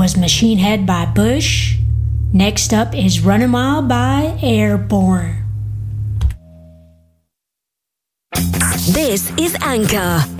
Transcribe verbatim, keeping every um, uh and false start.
was Machine Head by Bush. Next up is Running Wild by Airborne. This is Anchor.